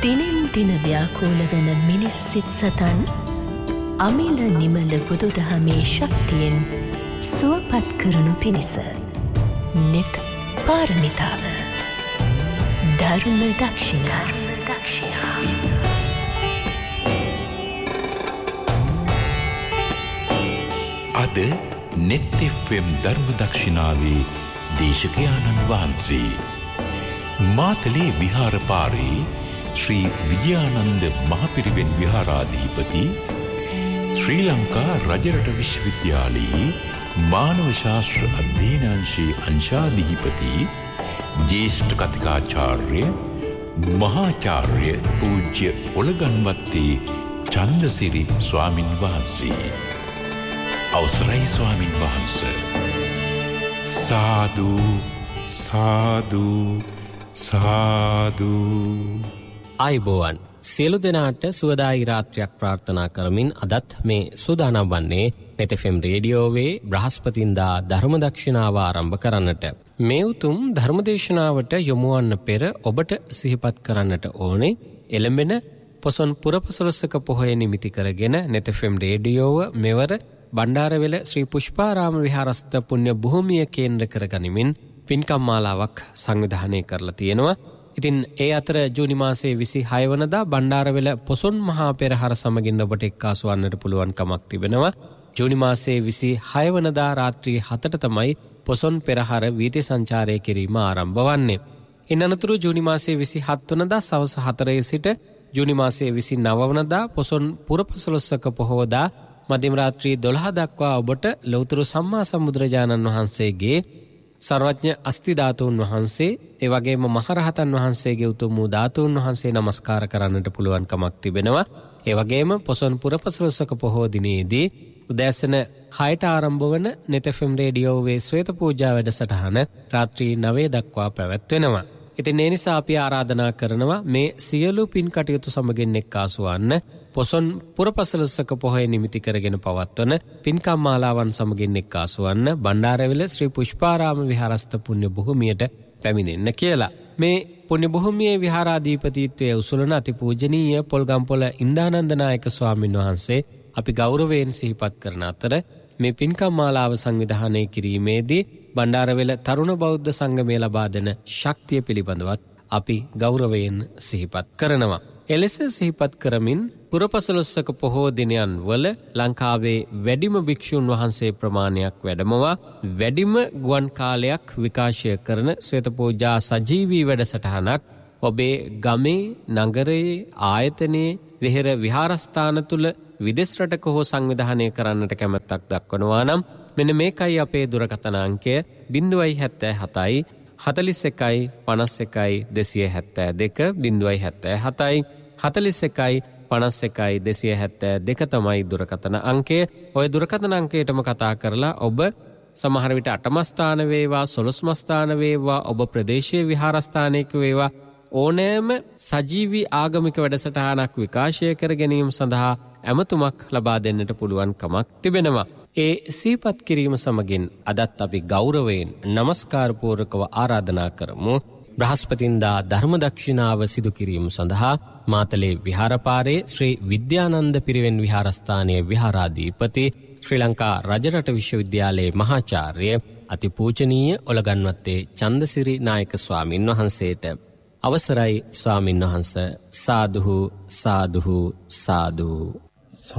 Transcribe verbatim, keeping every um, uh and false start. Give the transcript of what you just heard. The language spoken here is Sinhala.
දිනෙන් දින ව්‍යාකූල වන මිනිස් සිත් සතන් අමිල නිමල බුදුදහමේ ශක්තියෙන් සුවපත් කරනු පිණිස නෙත් පාරමිතාව ධර්ම දක්ෂිනා අද නෙත් එෆ් එම් ධර්ම දක්ෂිනාවේ දේශකයාණන් වහන්සේ මාතලේ විහාර පාරේ ශ්‍රී විජයානන්ද මහපිරිවෙන් විහාරාධිපති ශ්‍රී ලංකා රජරට විශ්වවිද්‍යාලයේ මානව ශාස්ත්‍ර අධ්‍යයනාංශයේ අංශාධිපති ජ්‍යෙෂ්ඨ කතිකාචාර්ය මහාචාර්ය පූජ්‍ය ඔලගන්වත්තේ චන්දසිරි ස්වාමින් වහන්සේ. අවසරයි ස්වාමින් වහන්සේ. සාදු සාදු සාදු. ආයුබෝවන් සියලු දෙනාට සුවදායි රාත්‍රියක් ප්‍රාර්ථනා කරමින් අදත් මේ සූදානම් වන්නේ නෙත් එෆ් එම් රේඩියෝවේ බ්‍රහස්පතින්දා ධර්ම දක්ෂිනාව ආරම්භ කරන්නට. මේ උතුම් ධර්මදේශනාවට යොමු වන්න පෙර ඔබට සිහිපත් කරන්නට ඕනේ එළඹෙන පොසොන් පුරපසළොස්වක පොහොය නිමිති කරගෙන නෙත් එෆ් එම් රේඩියෝව මෙවර බණ්ඩාරවෙල ශ්‍රී පුෂ්පාරාම විහාරස්ථ පුණ්‍ය භූමිය කේන්ද්‍ර කරගනිමින් පින්කම් මාලාවක් සංවිධානය කරලා තියෙනවා. ඉතින් ඒ අතර ජූනි මාසයේ විසිහය වනදා බණ්ඩාරවෙල පොසොන් මහා පෙරහර සමගින් ඔබට එක්කාසු වන්නට පුළුවන් කමක් තිබෙනවා. ජූනි මාසයේ විසිහය වනදා රාත්‍රී හතට තමයි පොසොන් පෙරහර වීථි සංචාරය කිරීම ආරම්භ වන්නේ. ඉන් අනතුරු ජූනි මාසයේ විසිහත් වනදා සවස හතරේ සිට ජූනි මාසයේ විසිනව වනදා පොසොන් පුරපසළොස්වක පොහොවදා මධ්‍යම රාත්‍රී දොළහ දක්වා ඔබට ලෞතර සම්මා සම්බුදුරජාණන් වහන්සේගේ සර්වඥ අස්ති ධාතුන් වහන්සේ ඒ වගේම මහරහතන් වහන්සේගේ උතුම් වූ ධාතුන් වහන්සේ නමස්කාර කරන්නට පුළුවන් කමක් තිබෙනවා. ඒ වගේම පොසොන් පුරපසළොස්වක පොහොව දිනේදී උදෑසන හයට ආරම්භ වන නෙත් එෆ් එම් රේඩියෝවේ ශ්වේත පූජා වැඩසටහන රාත්‍රී නවය දක්වා පැවැත්වෙනවා. ඉතින් ඒ නිසා අපි ආරාධනා කරනවා මේ සියලු පින් කටයුතු සමගින් එක්කාසු වන්න පොසොන් පුරපසළොස්වක පොහොය නිමිති කරගෙන පවත්වන පින්කම් මාලාවන් සමගින් එක්කාසු වන්න බණ්ඩාරවෙල ශ්‍රී පුෂ්පාරාම විහාරස්ථ පුණ්‍ය භූමියට පැමිණෙන්න කියලා. මේ පුණ්‍ය භූමියේ විහාරාධිපතිත්වයේ උසුලන අතිපූජනීය පොල්ගම්පොළ ඉන්දානන්ද නායක ස්වාමීන් වහන්සේ අපි ගෞරවයෙන් සිහිපත් කරන අතර මේ පින්කම් මාලාව සංවිධානය කිරීමේදී බණ්ඩාරවෙල තරුණ බෞද්ධ සංගමය ලබා දෙන ශක්තිය පිළිබඳවත් අපි ගෞරවයෙන් සිහිපත් කරනවා. එලෙස සිහිපත් කරමින් පුරපසළොස්වක පොහෝ දිනයන් වල ලංකාවේ වැඩිම භික්ෂුන් වහන්සේ ප්‍රමාණයක් වැඩමවා වැඩිම ගුවන් කාලයක් විකාශය කරන ශ්වේත පූජා සජීවී වැඩසටහනක් ඔබේ ගමේ නගරයේ ආයතනයේ විහෙර විහාරස්ථාන තුල විදෙස් රටක හෝ සංවිධානය කරන්නට කැමැත්තක් දක්වනවා නම් මෙන්න මේකයි අපේ දුරකථන අංකය ज़ीरो सात सात හතළිස් එකයි පනස් එකයි දෙසිය හැත්තෑ දෙක ज़ीरो सात सात හතළිස් එකයි පනස් එකයි දෙසිය හැත්තෑ දෙක තමයි දුරකථන අංකය. ඔය දුරකථන අංකයටම කතා කරලා ඔබ සමහර විට අටම ස්ථාන වේවා සොළොස්ම ස්ථාන වේවා ඔබ ප්‍රදේශීය විහාරස්ථානයක වේවා ඕනෑම සජීවී ආගමික වැඩසටහනක් විකාශය කර ගැනීම සඳහා ඇමතුමක් ලබා දෙන්නට පුළුවන් කමක් තිබෙනවා. ඒ සිහිපත් කිරීම සමගින් අදත් අපි ගෞරවයෙන් নমස්කාර පූර්වකව ආරාධනා කරමු බ්‍රහස්පතින්දා ධර්ම දක්ෂිනාව සිදු කිරීම සඳහා මාතලේ විහාරපාරේ ශ්‍රී විද්‍යානන්ද පිරිවෙන් විහාරස්ථානයේ විහාරාධිපති ශ්‍රී ලංකා රජරට විශ්වවිද්‍යාලයේ මහාචාර්ය අතිපූජනීය ඔලගන්වත්තේ චන්දසිරි නායක ස්වාමින් වහන්සේට අවසරයි ස්වාමින් වහන්සේ. සාදුහු සාදුහු සාදු.